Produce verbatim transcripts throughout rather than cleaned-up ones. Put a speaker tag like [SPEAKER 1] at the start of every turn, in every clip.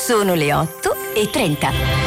[SPEAKER 1] Sono le otto e trenta.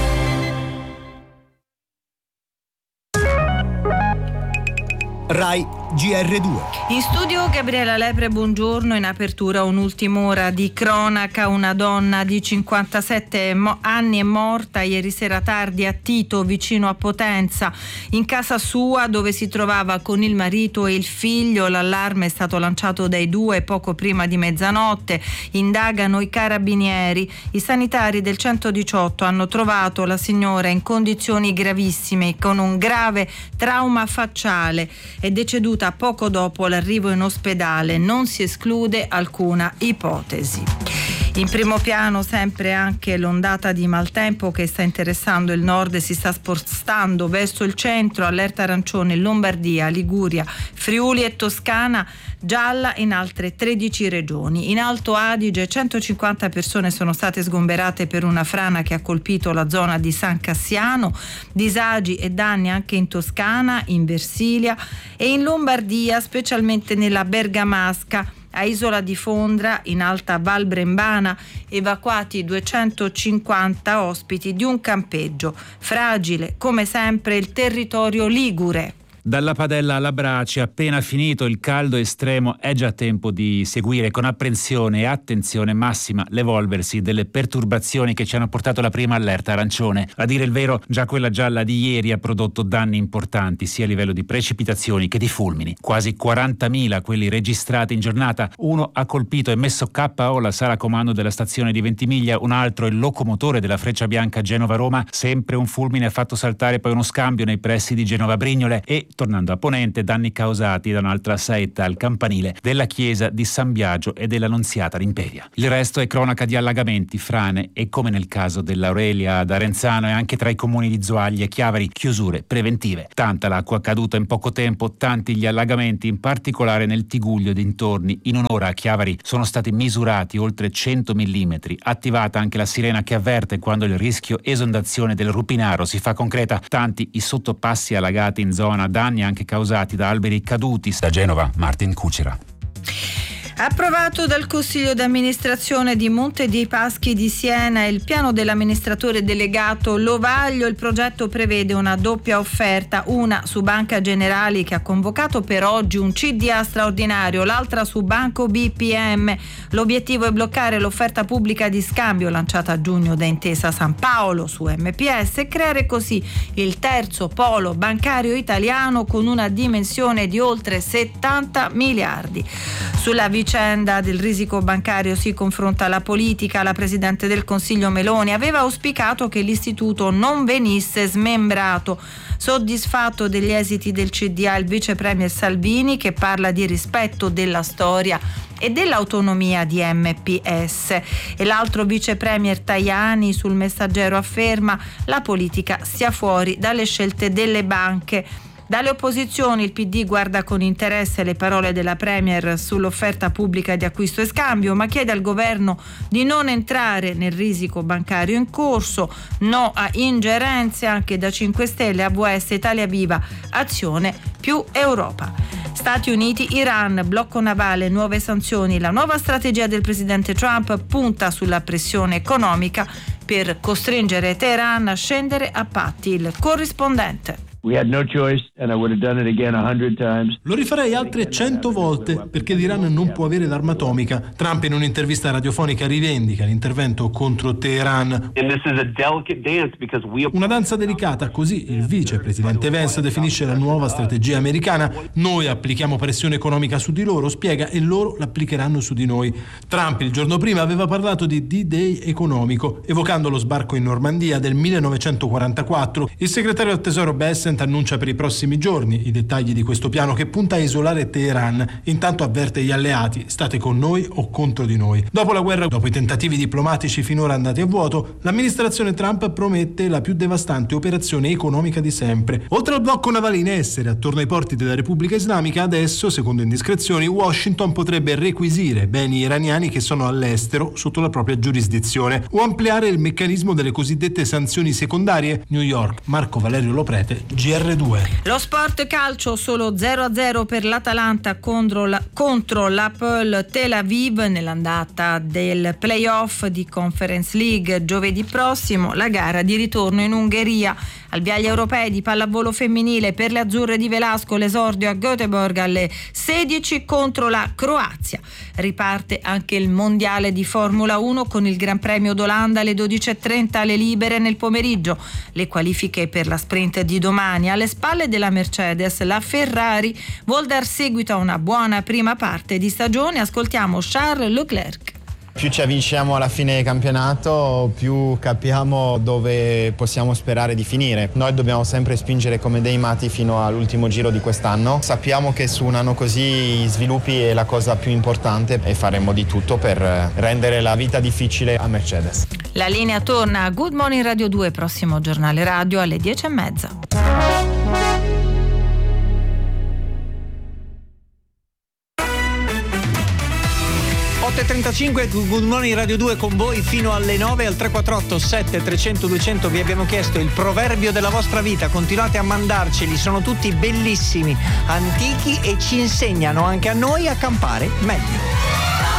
[SPEAKER 2] Rai G R due.
[SPEAKER 3] In studio Gabriella Lepre, buongiorno. In apertura un'ultima ora di cronaca. Una donna di cinquantasette mo- anni è morta ieri sera tardi a Tito, vicino a Potenza, in casa sua dove si trovava con il marito e il figlio. L'allarme è stato lanciato dai due poco prima di mezzanotte. Indagano i carabinieri. I sanitari del centodiciotto hanno trovato la signora in condizioni gravissime, con un grave trauma facciale. È deceduta poco dopo l'arrivo in ospedale. Non si esclude alcuna ipotesi. In primo piano sempre anche l'ondata di maltempo che sta interessando il nord e si sta spostando verso il centro. Allerta arancione in Lombardia, Liguria, Friuli e Toscana, gialla in altre tredici regioni. In Alto Adige centocinquanta persone sono state sgomberate per una frana che ha colpito la zona di San Cassiano. Disagi e danni anche in Toscana, in Versilia e in Lombardia, specialmente nella Bergamasca. A Isola di Fondra, in Alta Val Brembana, evacuati duecentocinquanta ospiti di un campeggio. Fragile, come sempre, il territorio ligure.
[SPEAKER 4] Dalla padella alla brace, appena finito il caldo estremo, è già tempo di seguire con apprensione e attenzione massima l'evolversi delle perturbazioni che ci hanno portato la prima allerta arancione. A dire il vero, già quella gialla di ieri ha prodotto danni importanti sia a livello di precipitazioni che di fulmini. Quasi quarantamila quelli registrati in giornata. Uno ha colpito e messo K O la sala comando della stazione di Ventimiglia, un altro il locomotore della Freccia Bianca Genova-Roma. Sempre un fulmine ha fatto saltare poi uno scambio nei pressi di Genova Brignole e, tornando a Ponente, danni causati da un'altra saetta al campanile della chiesa di San Biagio e della Nunziata d'Imperia. Il resto è cronaca di allagamenti, frane e, come nel caso dell'Aurelia ad Arenzano e anche tra i comuni di Zoagli e Chiavari, chiusure preventive. Tanta l'acqua caduta in poco tempo, tanti gli allagamenti, in particolare nel Tiguglio e dintorni. In un'ora a Chiavari sono stati misurati oltre cento millimetri, attivata anche la sirena che avverte quando il rischio esondazione del Rupinaro si fa concreta. Tanti i sottopassi allagati in zona, danni anche causati da alberi caduti. Da Genova, Martin Cucera.
[SPEAKER 3] Approvato dal Consiglio d'amministrazione di Monte dei Paschi di Siena il piano dell'amministratore delegato Lovaglio. Il progetto prevede una doppia offerta, una su Banca Generali che ha convocato per oggi un C D A straordinario, l'altra su Banco B P M. L'obiettivo è bloccare l'offerta pubblica di scambio lanciata a giugno da Intesa San Paolo su M P S e creare così il terzo polo bancario italiano con una dimensione di oltre settanta miliardi. Sulla vicenda del risico bancario si confronta la politica. La Presidente del Consiglio Meloni aveva auspicato che l'istituto non venisse smembrato. Soddisfatto degli esiti del C D A il vice premier Salvini, che parla di rispetto della storia e dell'autonomia di M P S. E l'altro vice premier Tajani sul Messaggero afferma: la politica stia fuori dalle scelte delle banche. Dalle opposizioni il P D guarda con interesse le parole della Premier sull'offerta pubblica di acquisto e scambio, ma chiede al governo di non entrare nel risico bancario in corso. No a ingerenze anche da cinque Stelle, A V S, Italia Viva, Azione più Europa. Stati Uniti, Iran, blocco navale, nuove sanzioni. La nuova strategia del presidente Trump punta sulla pressione economica per costringere Teheran a scendere a patti. Il corrispondente.
[SPEAKER 5] We had no choice and I would have done it again a hundred times.
[SPEAKER 6] Lo rifarei altre cento volte perché l'Iran non può avere l'arma atomica. Trump in un'intervista radiofonica rivendica l'intervento contro Teheran. Una danza delicata, così il vicepresidente Vance definisce la nuova strategia americana. Noi applichiamo pressione economica su di loro, spiega, e loro l'applicheranno su di noi. Trump il giorno prima aveva parlato di D-Day economico, evocando lo sbarco in Normandia del millenovecentoquarantaquattro. Il segretario al tesoro Bessent annuncia per i prossimi giorni i dettagli di questo piano che punta a isolare Teheran. Intanto avverte gli alleati: state con noi o contro di noi. Dopo la guerra, dopo i tentativi diplomatici finora andati a vuoto, l'amministrazione Trump promette la più devastante operazione economica di sempre. Oltre al blocco navale in essere attorno ai porti della Repubblica Islamica, adesso, secondo indiscrezioni, Washington potrebbe requisire beni iraniani che sono all'estero sotto la propria giurisdizione o ampliare il meccanismo delle cosiddette sanzioni secondarie. New York, Marco Valerio Loprete, G G R due.
[SPEAKER 3] Lo sport calcio, solo zero a zero per l'Atalanta contro, la, contro l'Hapoel Tel Aviv nell'andata del playoff di Conference League. Giovedì prossimo la gara di ritorno in Ungheria. Al via agli europei di pallavolo femminile per le azzurre di Velasco, l'esordio a Göteborg alle sedici contro la Croazia. Riparte anche il mondiale di Formula uno con il Gran Premio d'Olanda alle dodici e trenta alle libere nel pomeriggio. Le qualifiche per la sprint di domani. Alle spalle della Mercedes, la Ferrari vuol dar seguito a una buona prima parte di stagione. Ascoltiamo Charles Leclerc.
[SPEAKER 2] Più ci avviciniamo alla fine del campionato, più capiamo dove possiamo sperare di finire. Noi dobbiamo sempre spingere come dei matti fino all'ultimo giro di quest'anno. Sappiamo che su un anno così sviluppi è la cosa più importante e faremo di tutto per rendere la vita difficile a Mercedes.
[SPEAKER 3] La linea torna a Good Morning Radio due, prossimo giornale radio alle dieci e mezza.
[SPEAKER 7] otto e trentacinque, Good Morning Radio due con voi fino alle nove. Al tre quattro otto sette trecento duecento vi abbiamo chiesto il proverbio della vostra vita. Continuate a mandarceli, sono tutti bellissimi, antichi e ci insegnano anche a noi a campare meglio.